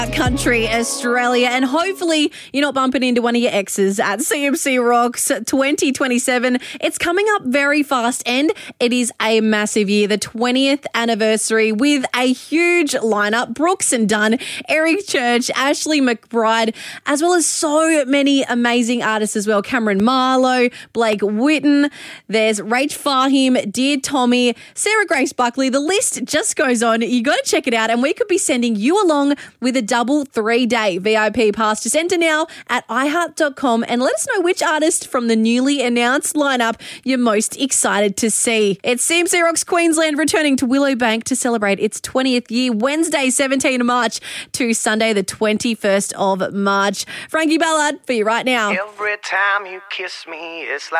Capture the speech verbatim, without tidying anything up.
Country Australia, and hopefully you're not bumping into one of your exes at C M C Rocks twenty twenty-seven. It's coming up very fast and it is a massive year, the twentieth anniversary, with a huge lineup. Brooks and Dunn, Eric Church, Ashley McBride, as well as so many amazing artists as well. Cameron Marlowe, Blake Witten, there's Rach Fahim, Dear Tommy, Sarah Grace Buckley. The list just goes on. You got to check it out, and we could be sending you along with a double three-day V I P pass. Just enter now at i heart dot com and let us know which artist from the newly announced lineup you're most excited to see. It's C M C Rocks Queensland returning to Willowbank to celebrate its twentieth year, Wednesday, seventeenth of March to Sunday, the twenty-first of March. Frankie Ballard for you right now. Every time you kiss me, it's like